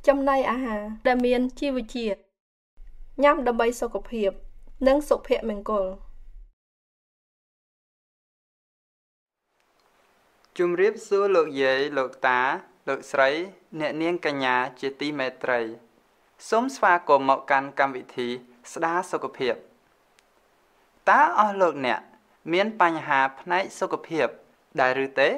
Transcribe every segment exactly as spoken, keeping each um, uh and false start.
ចំណីអាហារដែលមានជីវជាតិញ៉ាំដើម្បីសុខភាពនិងសុភមង្គលជំរាបសួរលោកយាយលោកតាលោកស្រីអ្នកនាងកញ្ញាជាទីមេត្រីសូមស្វាគមន៍មកកាន់កម្មវិធីស្ដារសុខភាពតើអស់លោកអ្នកមានបញ្ហាផ្នែកសុខភាពដែរឬទេ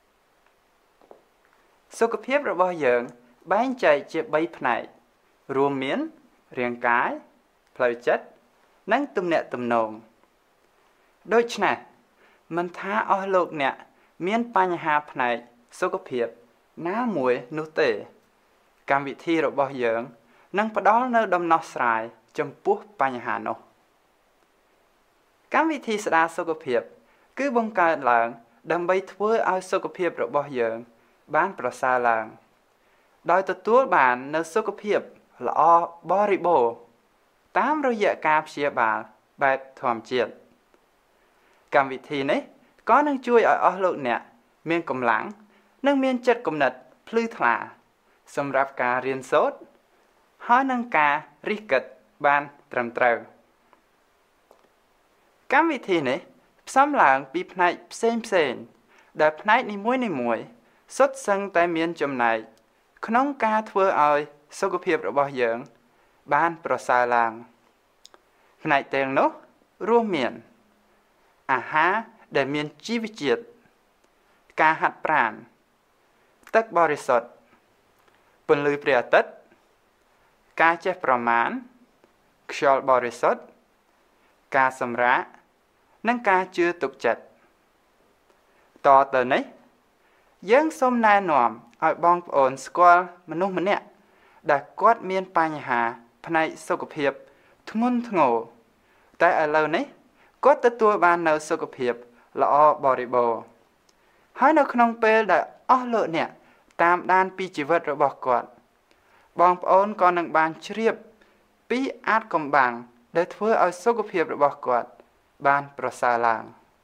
សុខភាពរបស់យើងបែងចែកជាបីផ្នែករួមមានរាងកាយផ្លូវចិត្តនិងទំនាក់ទំនងដូច្នេះមិនថាអស់លោកអ្នកមានបញ្ហាផ្នែកសុខភាពណាមួយនោះទេកម្មវិធីរបស់យើងនឹងផ្ដល់នូវដំណោះស្រាយចំពោះបញ្ហានោះកម្មវិធីស្ដារសុខភាពគឺបង្កើតឡើងដើម្បីធ្វើឲ្យសុខភាពរបស់យើងបានប្រសើរឡើងដោយទទួលបាននូវសុខភាពល្អបរិបូរណ៍តាមរយៈការព្យាបាលបែបធម្មជាតិកម្មវិធីនេះក៏នឹងជួយឲ្យអស់លោកអ្នកមានកម្លាំងនិងមានចិត្តគំនិតភ្លឺថ្លាសម្រាប់ការរៀនសូត្រហើយនឹងការរិះគិតបានត្រឹមត្រូវកម្មវិធីនេះផ្សំឡើងពីផ្នែកផ្សេងផ្សេងដែលផ្នែកនីមួយនីមួយសុទ្ធសឹងតែមានចំណែកក្នុងការធ្វើឲ្យសុខភាពរបស់យើងបានប្រសើរឡើងផ្នែកទាំងនោះរួមមានអាហារដែលមានជីវជាតិការហាត់ប្រាណទឹកបរិសុទ្ធពន្លឺព្រះអាទិត្យការចេះប្រមាណខ្យល់បរិសុទ្ធការសម្រាកនិងការជឿទុកចិត្តតទៅនេះយើងសូមណែនាំឲ្យបងប្អូនស្គាល់មនុស្សម្នាក់ដែលគាត់មានបញ្ហាផ្នែកសុខភាពធ្ងន់ធ្ងរតែឥឡូវនេះគាត់ទទួលបាននូវសុខភាពល្អបរិបូរណ៍ហើយនៅក្នុងពេលដែលអស់លោកអ្នកតាមដានពីជីវិតរបស់គាត់បងប្អូនក៏នឹងបានជ្រាបពីអាចកំបាំងដែលធ្វើឲ្យសុខភាពរបស់គាត់បានប្រសើរឡើង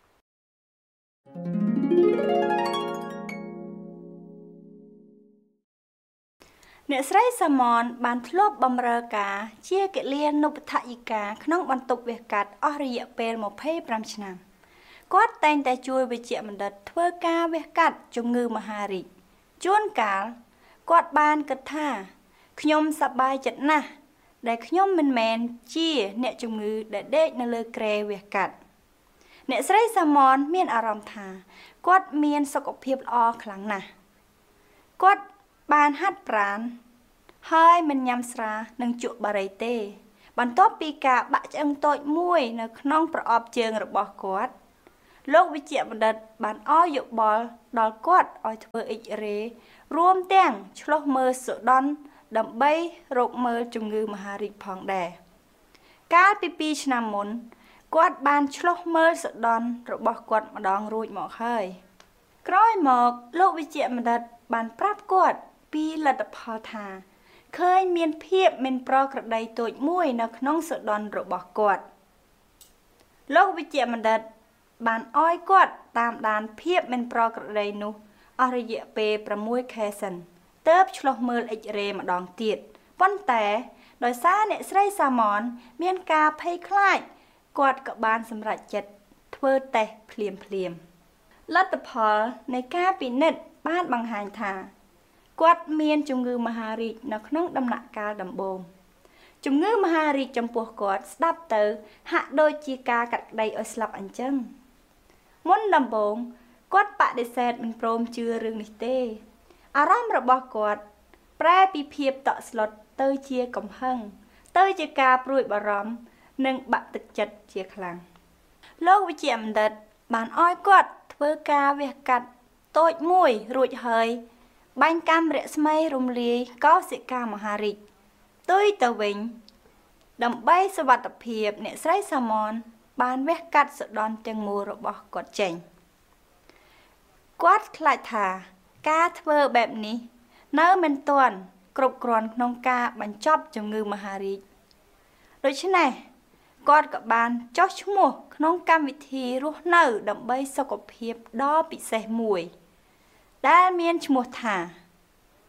អ្នកស្រីសាម៉នបានធ្លាប់បម្រើការជាគិលានុបដ្ឋាយិកាក្នុងបន្ទប់វះកាត់អស់រយៈពេលម្ភៃប្រាំឆ្នាំគាត់តែងតែជួយវេជ្ជបណ្ឌិតធ្វើការវះកាត់ជំងឺមហារីកជួនកាលគាត់បានគិតថាខ្ញុំសប្បាយចិត្តណាស់ដែលខ្ញុំមិនមែនជាអ្នកជំងឺដែលដេកនៅលើគ្រែវះកាត់អ្នកស្រីសាម៉នមានអារម្មណ៍ថាគាត់មានសុខភាពល្អខ្លាំងណាស់គាត់បានហាត់ប្រាណហើយមិនញ៉ាំស្រានិងជក់បារីទេបន្ទាប់ពីការបាក់ឆ្អឹងតូចមួយនៅក្នុងប្រអប់ជើងរបស់គាត់លោកវិជ្ជបណ្ឌិតបានឲ្យយោបល់ដល់គាត់ឲ្យធ្វើអ៊ិចរេរួមទាំងឆ្លុះមើលសូដន់ដើម្បីរកមើលជំងឺមហារីកផងដែរកាលពីពីរឆ្នាំមុនគាត់បានឆ្លុះមើលសូដន់របស់គាត់ម្ដងរួចមកហើយក្រោយមកលោកវិជ្ជបណ្ឌិតបានប្រាប់គាត់ពីលទ្ធផលថាឃើញមានភាពមិនប្រក្រតីតូចមួយនៅក្នុងសូដន់របស់គាត់លោកវិជ្ជបណ្ឌិតបានអោយគាត់តាមដានភាពមិនប្រក្រតីនោះអស់រយៈពេលប្រាំមួយខែសិនទើបឆ្លុះមើលអ៊ិចរេម្ដងទៀតប៉ុន្តែដោយសារអ្នកស្រីសាម៉នមានការភ័យខ្លាចគាត់ក៏បានសម្រេចចិត្តធ្វើតេស្តភ្លាមភ្លាមលទ្ធផលនៃការពិនិត្យបានបង្ហាញថាគាត់មានជំងឺមហារីកនៅក្នុងដំណាក់កាលដំបូងជំងឺមហារីកចំពោះគាត់ស្ដាប់ទៅហាក់ដូចជាការកាត់ក្តីឲ្យស្លាប់អញ្ចឹងមុនដំបូងគាត់បដិសេធមិនព្រមជឿរឿងនេះទេអារម្មណ៍របស់គាត់ប្រែពីភាពតក់ស្លុតទៅជាកំហឹងទៅជាការព្រួយបារម្ភនិងបាក់ទឹកចិត្តជាខ្លាំងលោកវិជ្ជបណ្ឌិតបានអោយគាត់ធ្វើការវះកាត់តូចមួយរួចហើយបាញ់កាំរស្មីរំលាយកោសិកាមហារីកផ្ទុយទៅវិញដើម្បីសុវត្ថិភាពអ្នកស្រីសាម៉នបានវះកាត់សូដន់ទាំងមូលរបស់គាត់ចេញគាត់ខ្លាចថាការធ្វើបែបនេះនៅមិនទាន់គ្រប់គ្រាន់ក្នុងការបញ្ចប់ជំងឺមហារីកដូច្នេះគាត់ក៏បានចុះឈ្មោះក្នុងកម្មវិធីរស់នៅដើម្បីសុខភាពដ៏ពិសេសមួយដែលមានឈ្មោះថាក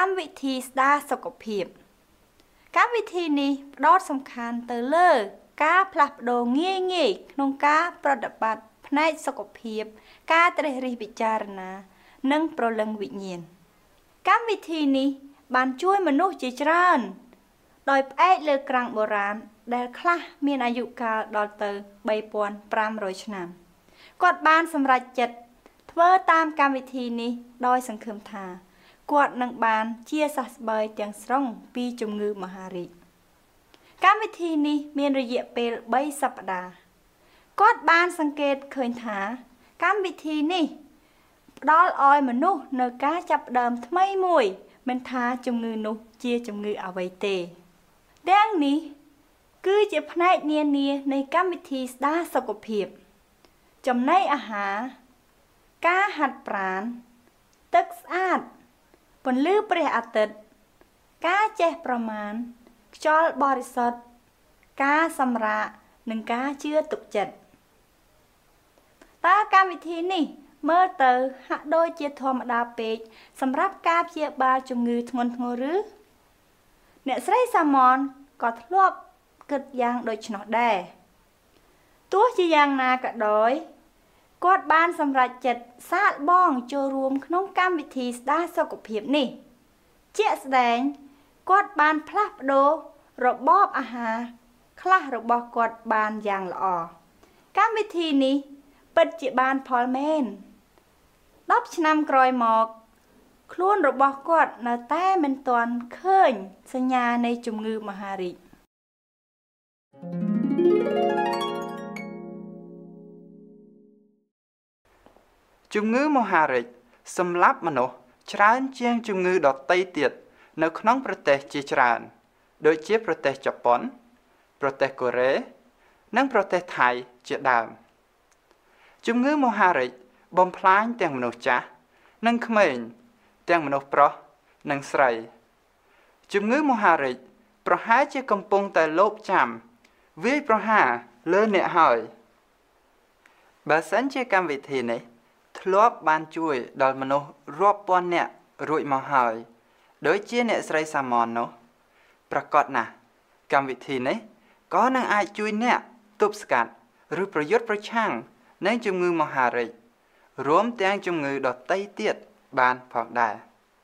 កម្មវិធីស្ដារសុខភាពកម្មវិធីនេះផ្ដោតសំខាន់ទៅលើការផ្លាស់ប្ដូរងាយងាយក្នុងការប្រតិបត្តិផ្នែកសុខភាពការត្រិះរិះពិចារណានិងប្រលឹងវិញ្ញាណកម្មវិធីនេះបានជួយមនុស្សជាច្រើនដោយផ្អែកលើក្រាំងបុរាណដែលខ្លះមានអាយុកាលដល់ទៅបីពាន់ប្រាំរយឆ្នាំគាត់បានសម្រេចចិត្តធ្វើតាមកម្មវិធីនេះដោយសង្ឃឹមថាគាត់នឹងបានជាសះស្បើយទាំងស្រុងពីជំងឺមហារីកកម្មវិធីនេះមានរយៈពេលបីសប្តាហ៍គាត់បានសង្កេតឃើញថាកម្មវិធីនេះផ្ដល់ឲ្យមនុស្សនៅការចាប់ផ្ដើមថ្មីមួយមិនថាជំងឺនោះជាជំងឺអ្វីទេទាំងនេះគឺជាផ្នែកនានានៃកម្មវិធីស្ដារសុខភាពចំណីអាហារការហាត់ប្រាណទឹកស្អាតពន្លឺព្រះអាទិត្យការចេះប្រមាណខ្យល់បរិសុទ្ធការសម្រាកនិងការជឿទុកចិត្តតើកម្មវិធីនេះមើលទៅហាក់ដូចជាធម្មតាពេកសម្រាប់ការព្យាបាលជំងឺធ្ងន់ធ្ងរឬអ្នកស្រីសាម៉នក៏ធ្លាប់គិតយ៉ាងដូចនោះដែរទោះជាយ៉ាងណាក៏ដោយគាត់បានសម្រេចចិត្តសាកល្បងចូលរួមក្នុងកម្មវិធីស្ដារសុខភាពនេះជាក់ស្ដែងគាត់បានផ្លាស់ប្ដូររបបអាហារខ្លះរបស់គាត់បានយ៉ាងល្អកម្មវិធីនេះពិតជាបានផលមែនដប់ឆ្នាំក្រោយមកខ្លួនរបស់គាត់នៅតែមិនទាន់ឃើញសញ្ញានៃជំងឺមហារីកជំងឺមហារីកសម្លាប់មនុស្សច្រើនជាងជំងឺដទៃទៀតនៅក្នុងប្រទេសជាច្រើនដូចជាប្រទេសជប៉ុនប្រទេសកូរ៉េនិងប្រទេសថៃជាដើមជំងឺមហារីកបំផ្លាញទាំងមនុស្សចាស់និងក្មេងទាំងមនុស្សប្រុសនិងស្រីជំងឺមហារីកប្រហែលជាកំពុងតែលបចាំវាយប្រហារលើអ្នកហើយបើសិនជាកម្មវិធីនេះធ្លាប់បានជួយដល់មនុស្សរាប់ពាន់នាក់រួចមកហើយដូចជាអ្នកស្រីសាម៉ននោះប្រកាសណាស់កម្មវិធីនេះក៏នឹងអាចជួយអ្នកទប់ស្កាត់ឬប្រយុទ្ធប្រឆាំងនឹងជំងឺមហារីករួមទាំងជំងឺដទៃទៀតបានផងដែរ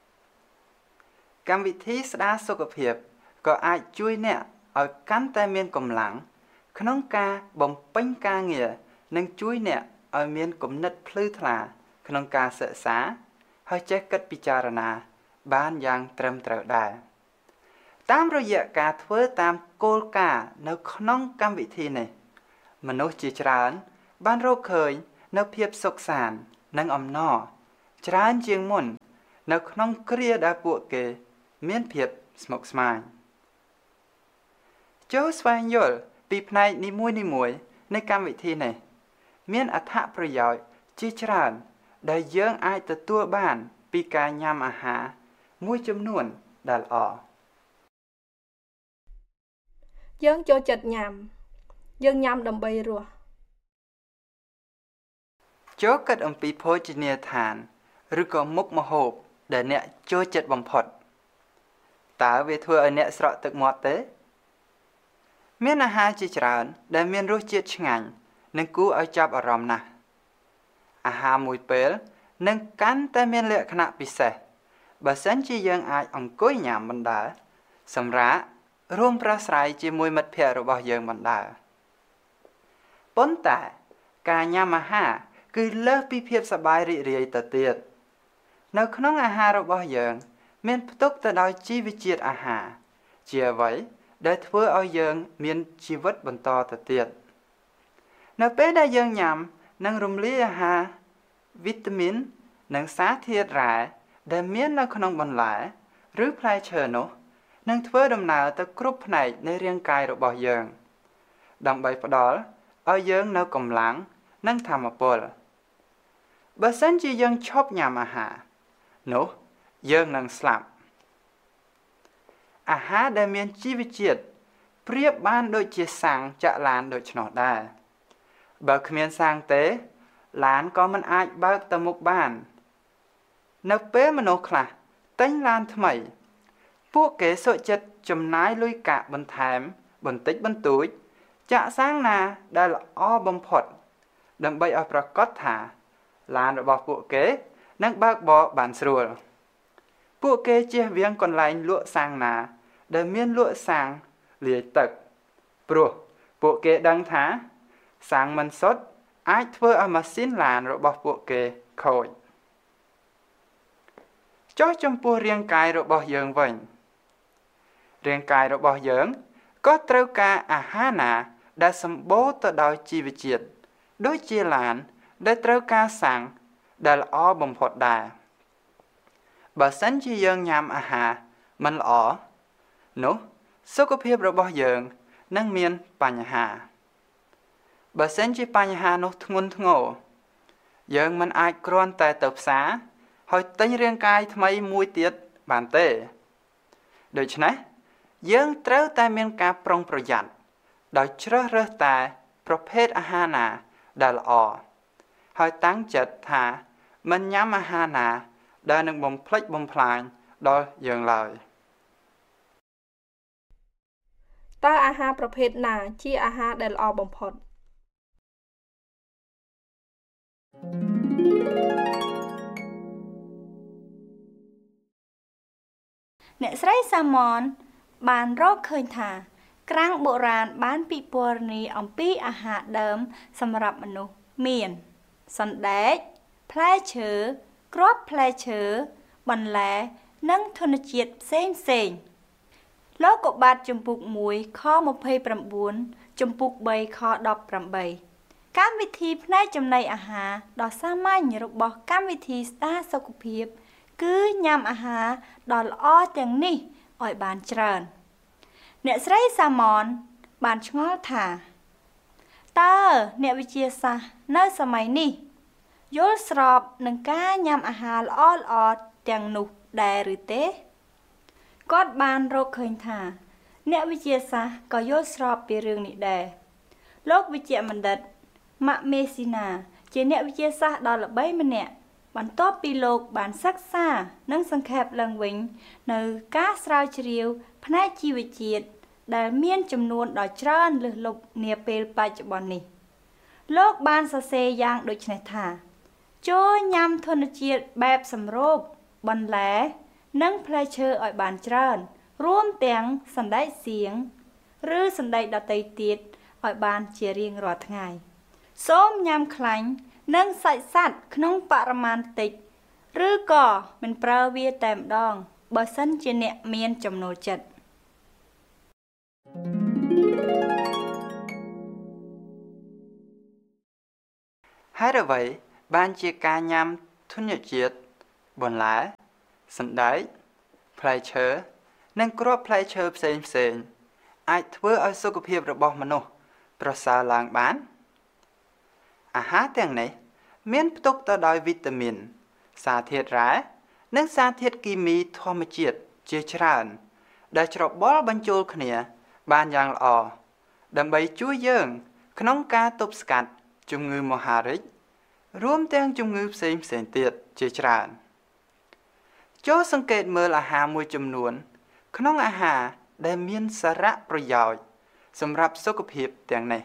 កម្មវិធីស្ដារសុខភាពក៏អាចជួយអ្នកឲ្យកាន់តែមានកម្លាំងក្នុងការបំពេញការងារនិងជួយអ្នកឲ្យមានគំនិតភ្លឺថ្លាក្នុងការសិក្សាហើយចេះគិតពិចារណាបានយ៉ាងត្រឹមត្រូវដែរតាមរយៈការធ្វើតាមគោលការណ៍នៅក្នុងកម្មវិធីនេះមនុស្សជាច្រើនបានរកឃើញនៅភាពសុខសាន្តនិងអំណរច្រើនជាងមុននៅក្នុងគ្រាដែលពួកគេមានភាពស្មុគស្មាញចូលស្វែងយល់ពីផ្នែកនីមួយៗនៃកម្មវិធីនេះមានអត្ថប្រយោជន៍ជាច្រើនដែលយើងអាចទទួលបានពីការញ៉ាំអាហារមួយចំនួនដែលល្អយើងចូលចិត្តញ៉ាំយើងញ៉ាំដើម្បីរស់ចូលគិតអំពីភោជនីយដ្ឋានឬក៏មុខម្ហូបដែលអ្នកចូលចិត្តបំផុតតើវាធ្វើឲ្យអ្នកស្រក់ទឹកមាត់ទេមានអាហារជាច្រើនដែលមានរសជាតិឆ្ងាញ់និងគួរឲ្យចាប់អារម្មណ៍ណាស់អាហារមួយពេលនឹងកាន់តែមានលក្ខណៈពិសេសបើសិនជាយើងអាចអង្គុយញ៉ាំបណ្ដើរសម្រាប់រួមប្រាស្រ័យជាមួយមិត្តភ័ក្តិរបស់យើងបណ្ដើរប៉ុន្តែការញ៉ាំអាហារគឺលើសពីភាពសប្បាយរីករាយទៅទៀតនៅក្នុងអាហាររបស់យើងមានផ្ទុកទៅដោយជីវជាតិអាហារជាអ្វីដែលធ្វើឲ្យយើងមានជីវិតបន្តទៅទៀតនៅពេលដែលយើងញ៉ាំនិងរំលាយអាហារវីតាមីននិងសារធាតុរ៉ែដែលមាននៅក្នុងបន្លែឬផ្លែឈើនោះនឹងធ្វើដំណើរទៅគ្រប់ផ្នែកនៃរាងកាយរបស់យើងដើម្បីផ្ដល់ឲ្យយើងនៅកម្លាំងនិងថាមពលបើសិនជាយើងឈប់ញ៉ាំអាហារនោះយើងនឹងស្លាប់អាហារដែលមានជីវជាតិប្រៀបបានដូចជាសាំងចាក់ឡានដូច្នោះដែរបើគ្មានសាំងទេឡានក៏មិនអាចបើកទៅមុខបាននៅពេលមនុស្សខ្លះទិញឡានថ្មីពួកគេសុខចិត្តចំណាយលុយកាក់បន្ថែមបន្តិចបន្តួចចាក់សាំងណាដែលល្អបំផុតដើម្បីឲ្យប្រកាសថាឡានរបស់ពួកគេនឹងបើកបរបានស្រួលពួកគេជៀសវាងកន្លែងលក់សាំងណាដែលមានលក់សាំងលាយទឹកព្រោះពួកគេដឹងថាសាំងមិនសុទ្ធអាចធ្វើឲ្យម៉ាស៊ីនឡានរបស់ពួកគេខូចចុះចំពោះរាងកាយរបស់យើងវិញរាងកាយរបស់យើងក៏ត្រូវការអាហារណាដែលសម្បូរទៅដោយជីវជាតិដូចជាឡានដែលត្រូវការសាំងដែលល្អបំផុតដែរបើសិនជាយើងញ៉ាំអាហារមិនល្អនោះសុខភាពរបស់យើងនឹងមានបញ្ហាបើសិនជាបញ្ហានោះធ្ងន់ធ្ងរយើងមិនអាចគ្រាន់តែទៅផ្សារហើយទិញរាងកាយថ្មីមួយទៀតបានទេដូច្នេះយើងត្រូវតែមានការប្រុងប្រយ័ត្នដោយជ្រើសរើសតែប្រភេទអាហារណាដែលល្អហើយតាំងចិត្តថាមិនញ៉ាំអាហារណាដែលនឹងបំផ្លិចបំផ្លាញដល់យើងឡើយតើអាហារប្រភេទណាជាអាហារដែលល្អបំផុតអ្នកស្រីសាម៉នបានរកឃើញថាក្រាំងបុរាណបានពិពណ៌នាអំពីអាហារដើមសម្រាប់មនុស្សមានសណ្ដែកផ្លែឈើគ្រាប់ផ្លែឈើបន្លែនិងធនជាតិផ្សេងផ្សេងលោកកបាទជំពូកមួយខម្ភៃប្រាំបួនជំពូកបីខដប់ប្រាំបីកម្មវិធីផ្នែកចំណីអាហារដ៏សាមញ្ញរបស់កម្មវិធីស្តារសុខភាពគឺញ៉ាំអាហារដ៏ល្អទាំងនេះឲ្យបានច្រើនអ្នកស្រីសាម៉នបានឆ្ងល់ថាតើអ្នកវិទ្យាសាស្ត្រនៅសម័យនេះយល់ស្របនឹងការញ៉ាំអាហារល្អៗទាំងនោះដែរឬទេគាត់បានរកឃើញថាអ្នកវិទ្យាសាស្ត្រក៏យល់ស្របពីរឿងនេះដែរលោកវិជ្ជបណ្ឌិតម៉ាក់មេស៊ីណាជាអ្នកវិទ្យាសាស្ត្រដ៏ល្បីម្នាក់បន្ទាប់ពីលោកបានសិក្សានិងសង្ខេបឡើងវិញនៅការស្រាវជ្រាវផ្នែកជីវជាតិដែលមានចំនួនដ៏ច្រើនលើសលប់នាពេលបច្ចុប្បន្ននេះលោកបានសរសេរយ៉ាងដូចនេះថាចូលញ៉ាំធនជាតិបែបសម្រូបបន្លែនិងផ្លែឈើឲ្យបានច្រើនរួមទាំងសណ្តែកសៀងឬសណ្តែកដទៃទៀតឲ្យបានជារៀងរាល់ថ្ងៃសូមញ៉ាំខ្លាញ់និងសាច់សត្វក្នុងបរិមាណតិចឬក៏មិនប្រើវាតែម្ដងបើសិនជាអ្នកមានចំណូលចិត្តហើយអ្វីបានជាការញ៉ាំធនជាតិបន្លែសណ្តែកផ្លែឈើនិងគ្រាប់ផ្លែឈើផ្សេងផ្សេងអាចធ្វើឲ្យសុខភាពរបស់មនុស្សប្រសើរឡើងបានអាហារទាំងនេះមានផ្ទុកទៅដោយវីតាមីនសារធាតុរ៉ែនិងសារធាតុគីមីធម្មជាតិជាច្រើនដែលច្របល់បញ្ចូលគ្នាបានយ៉ាងល្អដើម្បីជួយយើងក្នុងការទប់ស្កាត់ជំងឺមហារីករួមទាំងជំងឺផ្សេងផ្សេងទៀតជាច្រើនចូលសង្កេតមើលអាហារមួយចំនួនក្នុងអាហារដែលមានសារៈប្រយោជន៍សម្រាប់សុខភាពទាំងនេះ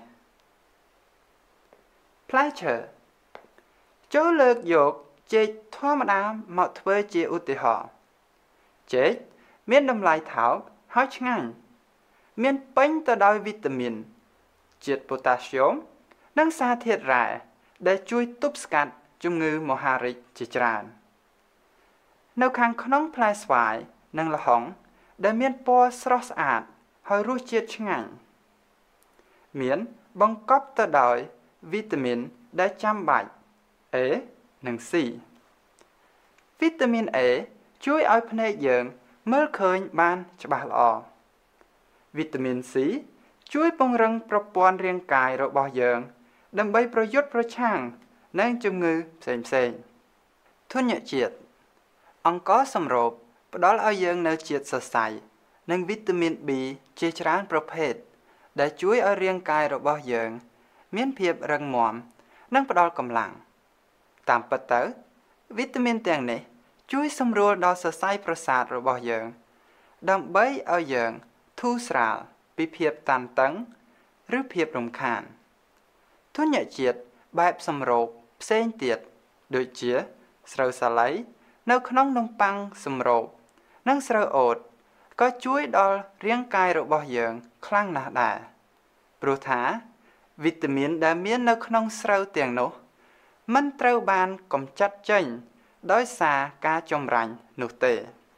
ផ្លែឈើចូលលើកយកចេកធម្មតាមកធ្វើជាឧទាហរណ៍ចេកមានតម្លៃថោកហើយឆ្ងាញ់មានពេញទៅដោយវីតាមីនជាតិប៉ូតាស្យូមនិងសារធាតុរ៉ែដែលជួយទប់ស្កាត់ជំងឺមហារីកជាច្រើននៅខាងក្នុងផ្លែស្វាយនិងល្ហុងដែលមានពណ៌ស្រស់ស្អាតហើយរសជាតិឆ្ងាញ់មានបង្កប់ទៅដោយវីតាមីនដែលចាំបាច់ A និង C វីតាមីន A ជួយឲ្យភ្នែកយើងមើលឃើញបានច្បាស់ល្អវីតាមីន C ជួយពង្រឹងប្រព័ន្ធរាងកាយរបស់យើងដើម្បីប្រយុទ្ធប្រឆាំងនឹងជំងឺផ្សេងៗធនជាតិអង្ករសម្រូបផ្ដល់ឲ្យយើងនូវជាតិសរសៃនិងវីតាមីន B ជាច្រើនប្រភេទដែលជួយឲ្យរាងកាយរបស់យើងមានភាពរឹងមាំនិងផ្ដល់កម្លាំងតាមពិតទៅវីតាមីនទាំងនេះជួយសម្រួលដល់សរសៃប្រសាទរបស់យើងដើម្បីឲ្យយើងធូរស្រាលពីភាពតានតឹងឬភាពរំខានធញ្ញជាតិបែបសម្រូបផ្សេងទៀតដូចជាស្រូវសាឡៃនៅក្នុងនំប៉័ងសម្រូបនិងស្រូវអូតក៏ជួយដល់រាងកាយរបស់យើងខ្លាំងណាស់ដែរព្រោះថាវីតាមីនដែលមាននៅក្នុងស្រូវទាំងនោះមិនត្រូវបានកម្ចាត់ចេញដោយសារការចម្រាញ់នោះទេ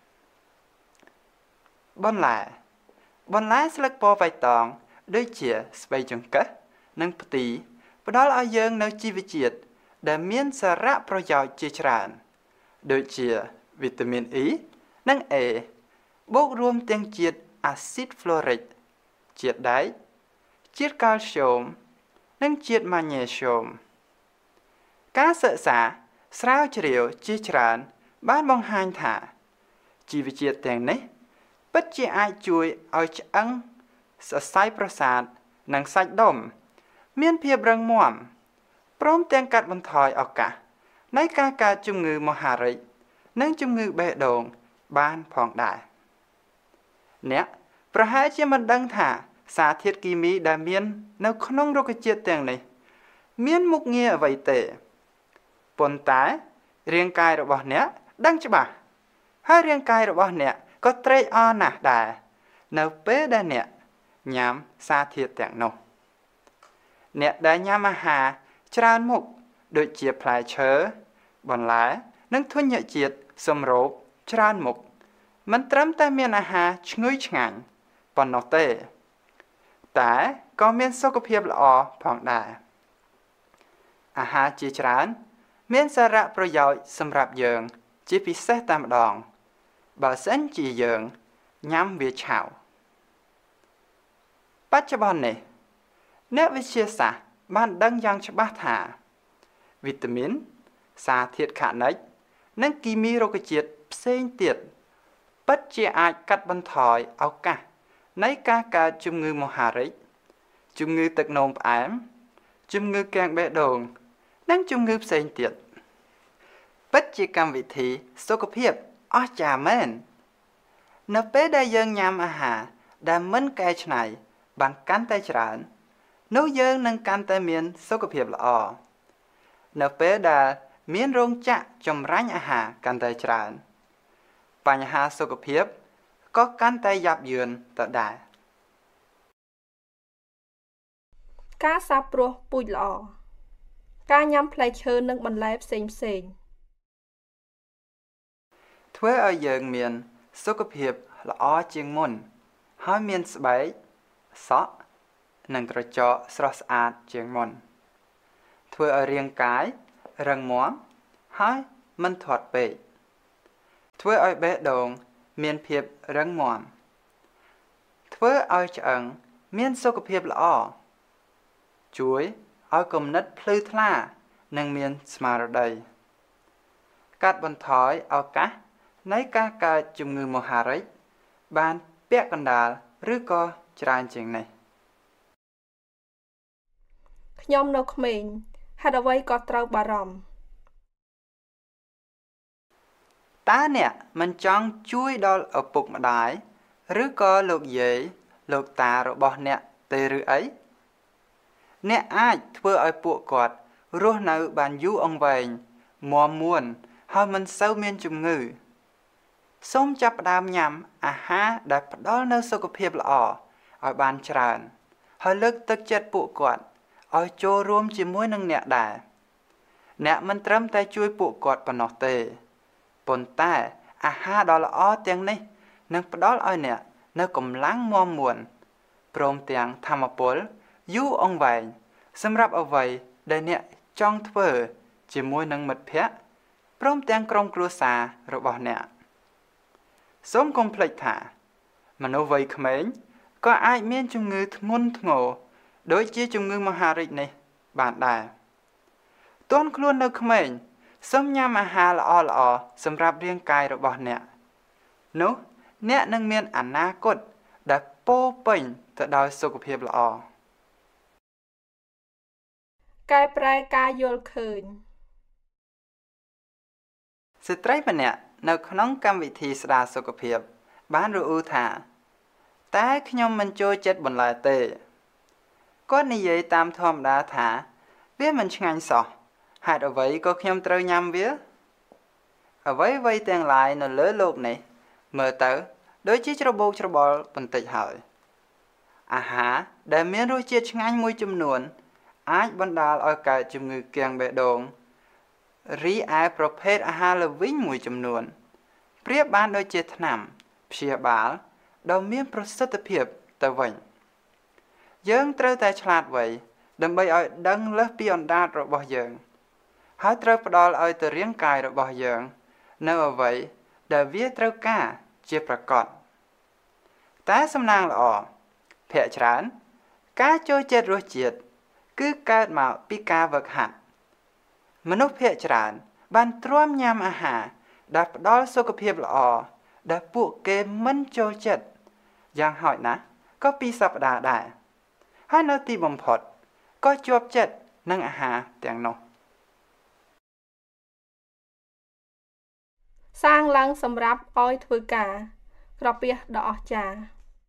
បន្លែបន្លែស្លឹកពណ៌បៃតងដូចជាស្ពៃចង្កឹះនិងផ្ទីផ្ដល់ឲ្យយើងនូវជីវជាតិដែលមានសារៈប្រយោជន៍ជាច្រើនដូចជាវីតាមីន E និង A បូករួមទាំងជាតិអាស៊ីតហ្វ្លូរិកជាតិដែកជាតិកាល់ស្យូមនិងជាតិម៉ាញ៉េស្យូមការសិក្សាស្រាវជ្រាវជាច្រើនបានបង្ហាញថាជីវជាតិទាំងនេះពិតជាអាចជួយឲ្យឆ្អឹងសរសៃប្រសាទនិងសាច់ដុំមានភាពរឹងមាំព្រមទាំងកាត់បន្ថយឱកាសនៃការកើតជំងឺមហារីកនិងជំងឺបេះដូងបានផងដែរអ្នកប្រហែលជាមិនដឹងថាសារធាតុគីមីដែលមាននៅក្នុងរុក្ខជាតិទាំងនេះមានមុខងារអ្វីទេប៉ុន្តែរាងកាយរបស់អ្នកដឹងច្បាស់ហើយរាងកាយរបស់អ្នកក៏ត្រេកអរណាស់ដែរនៅពេលដែលអ្នកញ៉ាំសារធាតុទាំងនោះអ្នកដែលញ៉ាំអាហារច្រើនមុខដូចជាផ្លែឈើបន្លែនិងធញ្ញជាតិសម្រូបច្រើនមុខមិនត្រឹមតែមានអាហារឈ្ងុយឆ្ងាញ់ប៉ុណ្ណោះទេតែក៏មានសុខភាពល្អផងដែរអាហារជាច្រើនមានសារៈប្រយោជន៍សម្រាប់យើងជាពិសេសតែម្ដងបើសិនជាយើងញ៉ាំវាឆៅបច្ចុប្បន្ននេះអ្នកវិទ្យាសាស្ត្របានដឹងយ៉ាងច្បាស់ថាវីតាមីនសារធាតុខនិច្ចនិងគីមីរុក្ខជាតិផ្សេងទៀតពិតជាអាចកាត់បន្ថយឱកាសនៃការកើតជំងឺមហារីកជំងឺទឹកនោមផ្អែមជំងឺកាំងបេះដូងនិងជំងឺផ្សេងទៀតពិតជាកម្មវិធីសុខភាពអស្ចារ្យមែននៅពេលដែលយើងញ៉ាំអាហារដែលមិនកែច្នៃបានកាន់តែច្រើននោះយើងនឹងកាន់តែមានសុខភាពល្អនៅពេលដែលមានរោងចក្រចម្រាញ់អាហារកាន់តែច្រើនបញ្ហាសុខភាពក៏កាន់តែយ៉ាប់យ៉ឺនទៅដែរការសាបព្រោះពូជល្អការញ៉ាំផ្លែឈើនិងបន្លែផ្សេងផ្សេងធ្វើឲ្យយើងមានសុខភាពល្អជាងមុនហើយមានស្បែកសក់និងក្រចកស្រស់ស្អាតជាងមុនធ្វើឲ្យរាងកាយរឹងមាំហើយមិនធាត់ពេកធ្វើឲ្យបេះដូងមានភាពរឹងមាំធ្វើឲ្យឆ្អឹងមានសុខភាពល្អជួយឲ្យគំនិតភ្លឺថ្លានិងមានស្មារតីកាត់បន្ថយឱកាសនៃការកើតជំងឺមហារីកបានពាក់កណ្ដាលឬក៏ច្រើនជាងនេះខ្ញុំនៅក្មេងហេតុអ្វីក៏ត្រូវបារម្ភតើអ្នកមិនចង់ជួយដល់ឪពុកម្ដាយឬក៏លោកយាយលោកតារបស់អ្នកទេឬអីអ្នកអាចធ្វើឲ្យពួកគាត់រស់នៅបានយូរអង្វែងមាំមួនហើយមិនសូវមានជំងឺសូមចាប់ផ្ដើមញ៉ាំអាហារដែលផ្ដល់នូវសុខភាពល្អឲ្យបានច្រើនហើយលើកទឹកចិត្តពួកគាត់ឲ្យចូលរួមជាមួយនឹងអ្នកដែរអ្នកមិនត្រឹមតែជួយពួកគាត់ប៉ុណ្ណោះទេប៉ុន្តែអាហារដ៏ល្អទាំងនេះនឹងផ្ដល់ឲ្យអ្នកនូវកម្លាំងមាំមួនព្រមទាំងថាមពលយូរអង្វែងសម្រាប់អ្វីដែលអ្នកចង់ធ្វើជាមួយនឹងមិត្តភ័ក្តិព្រមទាំងក្រុមគ្រួសាររបស់អ្នកសូមកុំភ្លេចថាមនុស្សវ័យក្មេងក៏អាចមានជំងឺធ្ងន់ធ្ងរដូចជាជំងឺមហារីកនេះបានដែរទាន់ខ្លួននៅក្មេងសូមញ៉ាំអាហារល្អល្អសម្រាប់រាងកាយរបស់អ្នកនោះអ្នកនឹងមានអនាគតដែលពោរពេញទៅដោយសុខភាពល្អកែប្រែការយល់ឃើញស្ត្រីម្នាក់នៅក្នុងកម្មវិធីស្ដារសុខភាពបានរអ៊ូថាតែខ្ញុំមិនចូលចិត្តបន្លែទេគាត់និយាយតាមធម្មតាថាវាមិនឆ្ងាញ់សោះហេតុអ្វីក៏ខ្ញុំត្រូវញ៉ាំវាអ្វីអ្វីទាំងឡាយនៅលើโลกនេះមើលទៅដូចជាច្របូកច្របល់បន្តិចហើយអាហារដែលមានរសជាតិឆ្ងាញ់មួយចំនួនអាចបណ្ដាលឲ្យកើតជំងឺគាំងបេះដូងរីឯប្រភេទអាហារល្វីងមួយចំនួនប្រៀបបានដូចជាថ្នាំព្យាបាលដ៏មានប្រសិទ្ធភាពទៅវិញយើងត្រូវតែឆ្លាតវៃដើម្បីឲ្យដឹងលើសពីអណ្ដាតរបស់យើងហើយត្រូវផ្ដល់ឲ្យទៅរាងកាយរបស់យើងនៅអ្វីដែលវាត្រូវការជាប្រកបតែសំណាងល្អភាគច្រើនការចូលចិត្តរសជាតិគឺកើតមកពីការវឹកហាត់មនុស្សភាគច្រើនបានទ្រាំញ៉ាំអាហារដែលផ្ដល់សុខភាពល្អដែលពួកគេមិនចូលចិត្តយ៉ាងហោចណាស់ក៏ពីរសប្តាហ៍ដែរហើយនៅទីបំផុតក៏ជាប់ចិត្តនឹងអាហារទាំងនោះសាងឡើងសម្រាប់ឲ្យធ្វើការក្រពះដ៏អស្ចារ្យ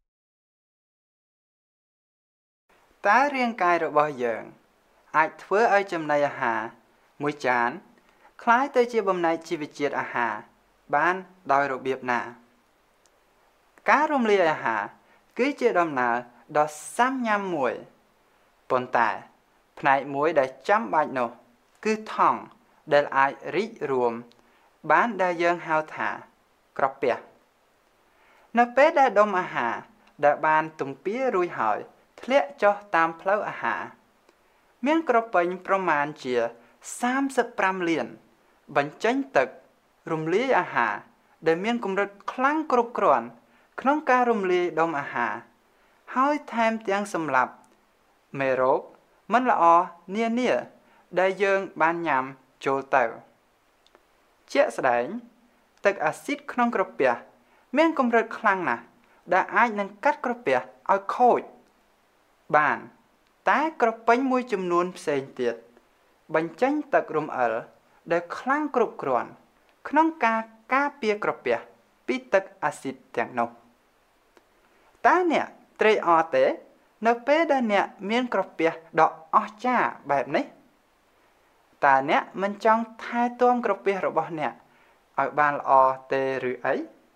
តើរាងកាយរបស់យើងអាចធ្វើឲ្យចំណីអាហារមួយចានคล้ายទៅជាបំណែកជីវជាតិអាហារបានដោយរបៀបណាការរំលាយអាហារគឺជាដំណើរដ៏សាំញ៉ាំមួយប៉ុន្តែផ្នែកមួយដែលចាំបាច់នោះគឺថង់ដែលអាចរីករួមបានដែលយើងហៅថាក្រពះនៅពេលដែលដុំអាហារដែលបានទំពារួចហើយធ្លាក់ចុះតាមផ្លូវអាហារមានក្រពេញប្រមាណជាសាមសិបប្រាំលានបញ្ចេញទឹករំលាយអាហារដែលមានកម្រិតខ្លាំងគ្រប់គ្រាន់ក្នុងការរំលាយដុំអាហារហើយថែមទាំងសម្លាប់មេរោគមិនល្អនានាដែលយើងបានញ៉ាំចូលទៅជាក់ស្ដែងទឹកអាស៊ីតក្នុងក្រពះមានកម្រិតខ្លាំងណាស់ដែលអាចនឹងកាត់ក្រពះឲ្យខូចបានតែក្រពេញមួយចំនួនផ្សេងទៀតបញ្ចេញទឹករំអិលដែលខ្លាំងគ្រប់គ្រាន់ក្នុងការការពារក្រពះពីទឹកអាស៊ីតទាំងនោះតើអ្នកត្រេកអរទេនៅពេលដែលអ្នកមានក្រពះដ៏អស្ចារ្យបែបនេះតើអ្នកមិនចង់ថែទាំក្រពះរបស់អ្នកឲ្យបានល្អទេឬអី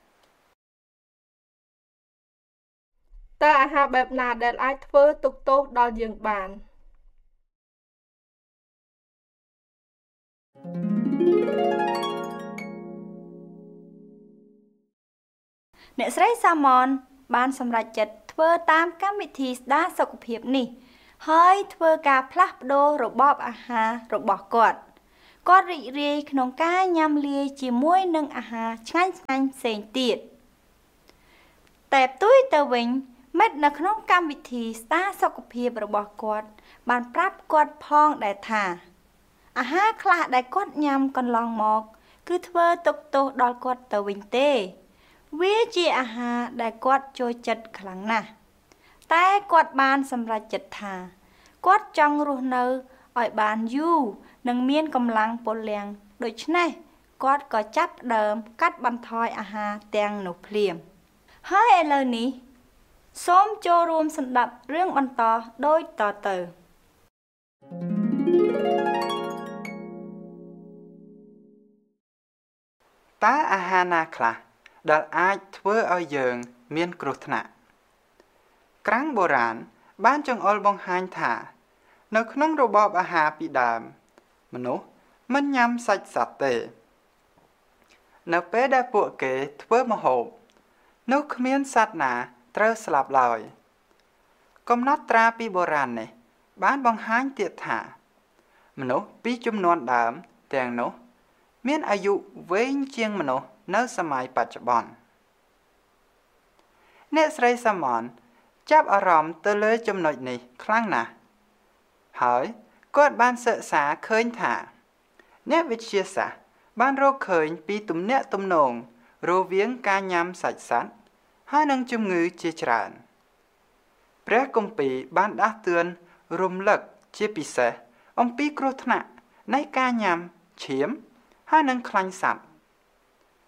តើអាហារបែបណាដែលអាចធ្វើទុក្ខទោសដល់យើងបានអ្នកស្រីសាម៉នបានសម្រេចចិត្តធ្វើតាមកម្មវិធីស្ដារសុខភាពនេះហើយធ្វើការផ្លាស់ប្ដូររបបអាហាររបស់គាត់គាត់រីករាយក្នុងការញ៉ាំលាយជាមួយនឹងអាហារឆ្ងាញ់ឆ្ងាញ់ផ្សេងទៀតតែផ្ទុយទៅវិញមិត្តនៅក្នុងកម្មវិធីស្ដារសុខភាពរបស់គាត់បានប្រាប់គាត់ផងដែរថាអាហារខ្លះដែលគាត់ញ៉ាំកន្លងមកគឺធ្វើទុក្ខទោសដល់គាត់ទៅវិញទេវាជាអាហារដែលគាត់ចូលចិត្តខ្លាំងណាស់តែគាត់បានសម្រេចចិត្តថាគាត់ចង់រស់នៅឲ្យបានយូរនិងមានកម្លាំងពលំដូច្នេះគាត់ក៏ចាប់ផ្ដើមកាត់បន្ថយអាហារទាំងនោះភ្លាមហើយឥឡូវនេះសូមចូលរួមស្ដាប់រឿងបន្តដូចតទៅតើអាហារណាខ្លះដែលអាចធ្វើឲ្យយើងមានគ្រោះថ្នាក់ក្រាំងបុរាណបានចង្អុលបង្ហាញថានៅក្នុងរបបអាហារពីដើមមនុស្សមិនញ៉ាំសាច់សត្វទេនៅពេលដែលពួកគេធ្វើម្ហូបនោះគ្មានសត្វណាត្រូវស្លាប់ឡើយកំណត់ត្រាពីបុរាណនេះបានបង្ហាញទៀតថាមនុស្សពីជំនាន់ដើមទាំងនោះមានអាយុវែងជាងមនុស្សនៅសម័យបច្ចុប្បន្នអ្នកស្រីសាម៉នចាប់អារម្មណ៍ទៅលើចំណុចនេះខ្លាំងណាស់ហើយគាត់បានសិក្សាឃើញថាអ្នកវិទ្យាសាស្ត្របានរកឃើញពីទំនាក់ទំនងរវាងការញ៉ាំសាច់សត្វហើយនឹងជំងឺជាច្រើនព្រះគម្ពីរបានដាស់តឿនរំលឹកជាពិសេសអំពីគ្រោះថ្នាក់នៃការញ៉ាំឈាមហើយនឹងខ្លាញ់សត្វ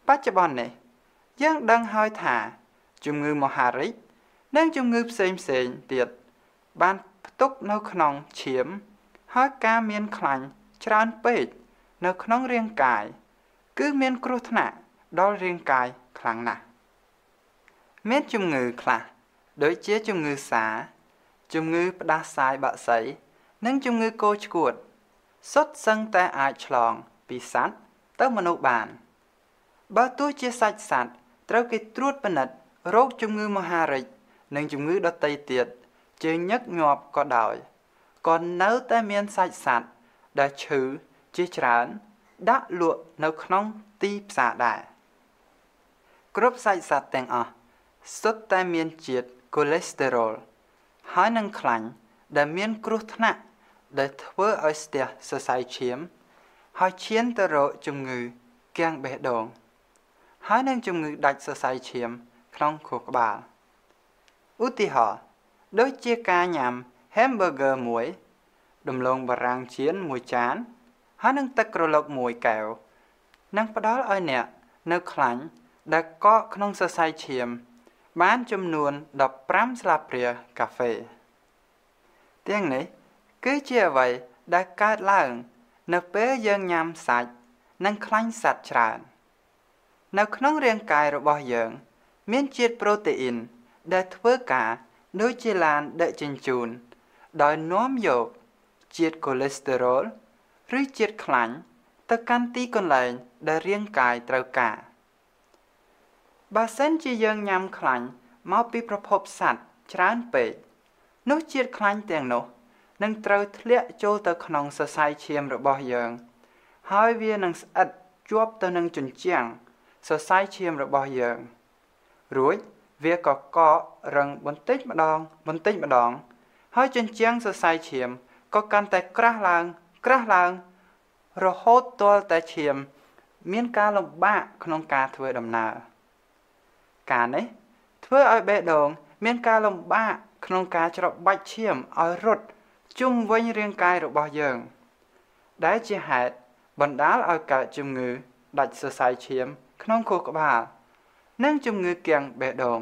បច្ចុប្បន្ននេះយើងដឹងហើយថាជំងឺមហារីកនិងជំងឺផ្សេងផ្សេងទៀតបានផ្ទុកនៅក្នុងឈាមហើយការមានខ្លាញ់ច្រើនពេកនៅក្នុងរាងកាយគឺមានគ្រោះថ្នាក់ដល់រាងកាយខ្លាំងណាស់មានជំងឺខ្លះដូចជាជំងឺសាជំងឺផ្ដាសាយបាក់សីនិងជំងឺគោឆ្កួតសុទ្ធសឹងតែអាចឆ្លងពីសត្វទៅមនុស្សបានបើទោះជាសាច់សត្វត្រូវគេត្រួតពិនិត្យរោគជំងឺមហារីកនិងជំងឺដទៃទៀតជាញឹកញាប់ក៏ដោយក៏នៅតែមានសាច់សត្វដែលឈឺជាច្រើនដាក់លក់នៅក្នុងទីផ្សារដែរគ្រប់សាច់សត្វទាំងអស់សុទ្ធតែមានជាតិកូលេស្តេរ៉ុលហើយនឹងខ្លាញ់ដែលមានគ្រោះថ្នាក់ដែលធ្វើឲ្យស្ទះសរសៃឈាមហើយឈានទៅរកជំងឺគាំងបេះដូងហើយនឹងជំងឺដាច់សរសៃឈាមក្នុងខួរក្បាលឧទាហរណ៍ដូចជាការញ៉ាំ hamburger មួយដំឡូងបារាំងចៀនមួយចានហើយនឹងទឹកក្រឡុកមួយកែវនឹងផ្ដល់ឲ្យអ្នកនៅខ្លាញ់ដែលកកក្នុងសរសៃឈាមបានចំនួនដប់ប្រាំស្លាបព្រាកាហ្វេទាំងនេះគឺជាអ្វីដែលកើតឡើងនៅពេលយើងញ៉ាំសាច់និងខ្លាញ់សត្វច្រើននៅក្នុងរាងកាយរបស់យើងមានជាតិប្រូតេអ៊ីនដែលធ្វើការដូចជាឡានដឹកជញ្ជូនដោយនាំយកជាតិកូលេស្តេរ៉ុលឬជាតិខ្លាញ់ទៅកាន់ទីកន្លែងដែលរាងកាយត្រូវការបើសិនជាយើងញ៉ាំខ្លាញ់មកពីប្រភពសត្វច្រើនពេកនោះជាតិខ្លាញ់ទាំងនោះនឹងត្រូវធ្លាក់ចូលទៅក្នុងសរសៃឈាមរបស់យើងហើយវានឹងស្អិតជាប់ទៅនឹងជញ្ជាំងសរសៃឈាមរបស់យើងរួចវាក៏កករឹងបន្តិចម្ដងបន្តិចម្ដងហើយជញ្ជាំងសរសៃឈាមក៏កាន់តែក្រាស់ឡើងក្រាស់ឡើងរហូតទាល់តែឈាមមានការលំបាកក្នុងការធ្វើដំណើរការនេះធ្វើឲ្យបេះដូងមានការលំបាកក្នុងការច្របាច់ឈាមឲ្យរត់ជុំវិញរាងកាយរបស់យើងដែលជាហេតុបណ្ដាលឲ្យកើតជំងឺដាច់សរសៃឈាមក្នុងខួរក្បាលនិងជំងឺគាំងបេះដូង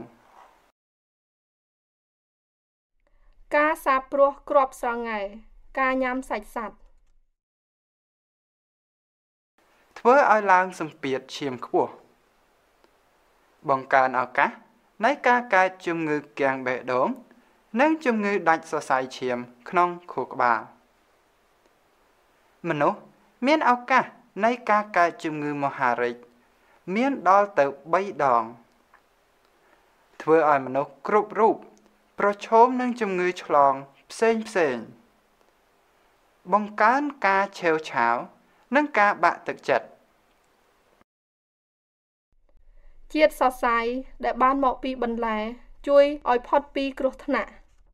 ការសាបព្រោះគ្រាប់ស្រងែការញ៉ាំសាច់សត្វធ្វើឲ្យឡើងសម្ពាធឈាមខ្ពស់បង្កើនឱកាសនៃការកើតជំងឺគាំងបេះដូងនិងជំងឺដាច់សរសៃឈាមក្នុងខួរក្បាលមនុស្សមានឱកាសនៃការកើតជំងឺមហារីកមានដល់ទៅបីដងធ្វើឲ្យមនុស្សគ្រប់រូបប្រឈមនឹងជំងឺឆ្លងផ្សេងផ្សេងបង្កើនការឆេវឆាវនិងការបាក់ទឹកចិត្តជាតិសរសៃដែលបានមកពីបន្លែជួយឲ្យផុតពីគ្រោះថ្នាក់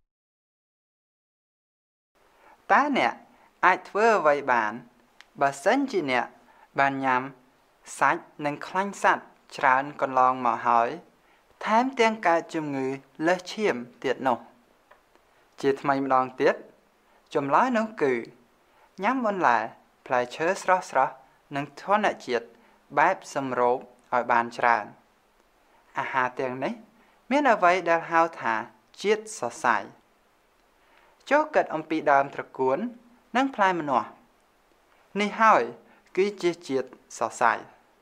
តើអ្នកអាចធ្វើអ្វីបានបើសិនជាអ្នកបានញ៉ាំសាច់និងខ្លាញ់សត្វច្រើនកន្លងមកហើយថែមទាំងកើតជំងឺលើសឈាមទៀតនោះជាថ្មីម្ដងទៀតចម្លើយនោះគឺញ៉ាំបន្លែផ្លែឈើស្រស់ស្រស់និងធម្មជាតិបែបសម្រូបឲ្យបានច្រើនអាហារទាំងនេះមានអ្វីដែលហៅថាជាតិសរសៃចូលគិតអំពីដើមត្រកួននិងផ្លែម្នាស់នេះហើយគឺជាជាតិសរសៃ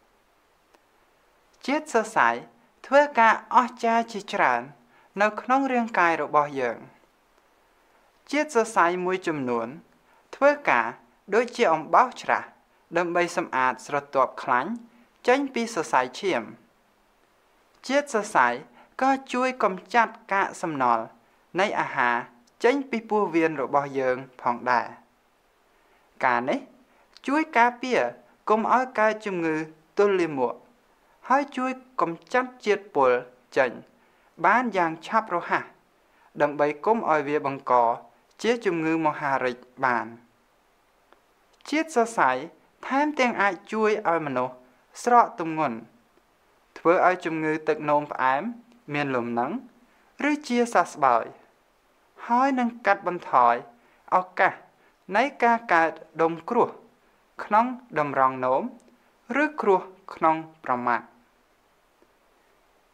ជាតិសរសៃធ្វើការអស្ចារ្យជាច្រើននៅក្នុងរាងកាយរបស់យើងជាតិសរសៃមួយចំនួនធ្វើការដូចជាអំបោសច្រាសដើម្បីសម្អាតស្រទាប់ខ្លាញ់ចេញពីសរសៃឈាមជាតិសរសៃក៏ជួយកម្ចាត់កាកសំណល់នៃអាហារចេញពីពោះវៀនរបស់យើងផងដែរការនេះជួយការពារកុំឲ្យកើតជំងឺទល់លាមកហើយជួយកម្ចាត់ជាតិពុលចេញបានយ៉ាងឆាប់រហ័សដើម្បីកុំឲ្យវាបង្កជាជំងឺមហារីកបានជាតិសរសៃថែមទាំងអាចជួយឲ្យមនុស្សស្រកទម្ងន់ធ្វើឲ្យជំងឺទឹកនោមផ្អែមមានលំនឹងឬជាសះស្បើយហើយនឹងកាត់បន្ថយឱកាសនៃការកើតដុំគ្រោះក្នុងតម្រងនោមឬគ្រោះក្នុងប្រមាត់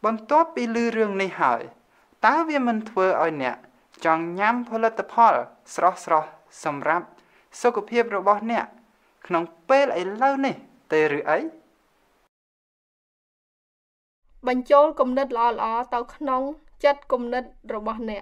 បន្ទាប់ពីឮរឿងនេះហើយតើវាមិនធ្វើឲ្យអ្នកចង់ញ៉ាំផលិតផលស្រស់ស្រស់សម្រាប់សុខភាពរបស់អ្នកក្នុងពេលឥឡូវនេះទេឬអីបញ្ចូលគំនិតល្អៗទៅក្នុងចិត្តគំនិតរបស់អ្នក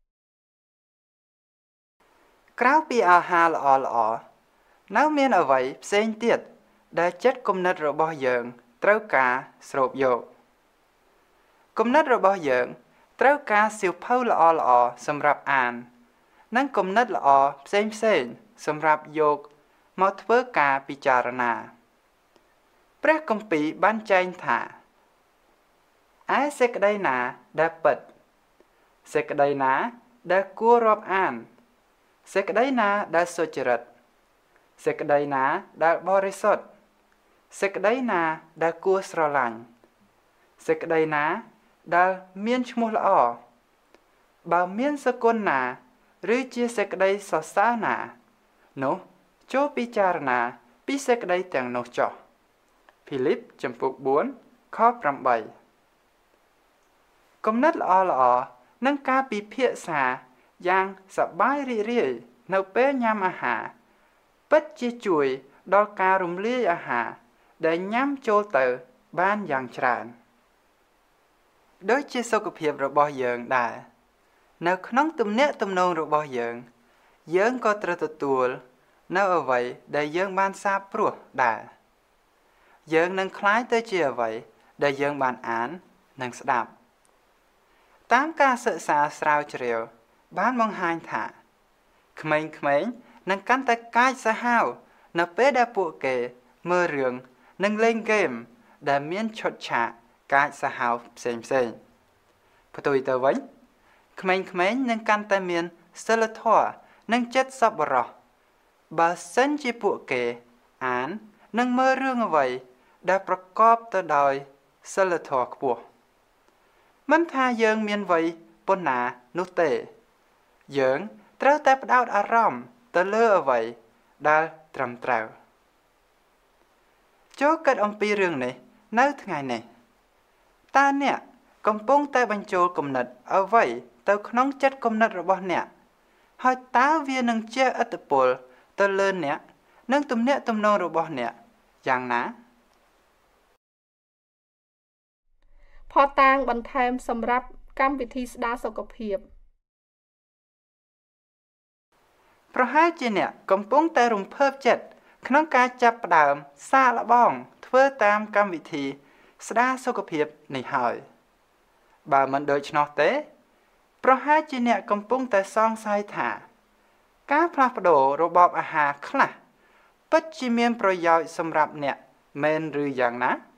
ក្រៅពីអាហារល្អៗនៅមានអ្វីផ្សេងទៀតដែលចិត្តគំនិតរបស់យើងត្រូវការស្រូបយកគំនិតរបស់យើងត្រូវការសៀវភៅល្អៗសម្រាប់អាននិងគំនិតល្អផ្សេងផ្សេងសម្រាប់យកមកធ្វើការពិចារណាព្រះគម្ពីរបានចែងថាឯសេចក្តីណាដែលពិតសេចក្តីណាដែលគួររាប់អានសេចក្តីណាដែលសុចរិតសេចក្តីណាដែលបរិសុទ្ធសេចក្តីណាដែលគួរស្រឡាញ់សេចក្តីណាដែលមានឈ្មោះល្អបើមានសគុណណាឬជាសេចក្តីសរសើរណានោះចូលពិចារណាពីសេចក្តីទាំងនោះចុះភីលីបចំពុកបួនខប្រាំបីគំនិតល្អល្អនិងការពិភាក្សាយ៉ាងសប្បាយរីករាយនៅពេលញ៉ាំអាហារពិតជាជួយដល់ការរំលាយអាហារដែលញ៉ាំចូលទៅបានយ៉ាងច្រើនដូចជាសុខភាពរបស់យើងដែរនៅក្នុងទំនាក់ទំនងរបស់យើងយើងក៏ត្រូវទទួលនៅអ្វីដែលយើងបានសាបព្រោះដែរយើងនឹងក្លាយទៅជាអ្វីដែលយើងបានអាននិងស្ដាប់តាមការសិក្សាស្រាវជ្រាវបានបង្ហាញថាក្មេងៗនឹងកាន់តែកាចសាហាវនៅពេលដែលពួកគេមើលរឿងនិងលេងហ្គេមដែលមានឈុតឆាកកាចសាហាវផ្សេងផ្សេងផ្ទុយទៅវិញក្មេងៗនឹងកាន់តែមានសីលធម៌និងចិត្តសប្បុរសបើសិនជាពួកគេអាននិងមើលរឿងអ្វីដែលប្រកបទៅដោយសីលធម៌ខ្ពស់មិនថាយើងមានវ័យប៉ុណ្ណានោះទេយើងត្រូវតែផ្ដោតអារម្មណ៍ទៅលើអ្វីដែលត្រឹមត្រូវចូលគិតអំពីរឿងនេះនៅថ្ងៃនេះតើអ្នកកំពុងតែបញ្ចូលគំនិតអ្វីទៅក្នុងចិត្តគំនិតរបស់អ្នកហើយតើវានឹងជះឥទ្ធិពលទៅលើអ្នកនិងទំនាក់ទំនងរបស់អ្នកយ៉ាងណាផតតាងបន្ថែមសម្រាប់កម្មវិធីស្ដារសុខភាពប្រហែលជាអ្នកកំពុងតែរំភើបចិត្តក្នុងការចាប់ផ្ដើមសាកល្បងធ្វើតាមកម្មវិធីស្ដារសុខភាពនេះហើយបើមិនដូច្នោះទេប្រហែលជាអ្នកកំពុងតែសង្ស័យថាការផ្លាស់ប្ដូររបបអាហារខ្លះពិតជាមានប្រយោជន៍សម្រាប់អ្នកមែនឬយ៉ាងណា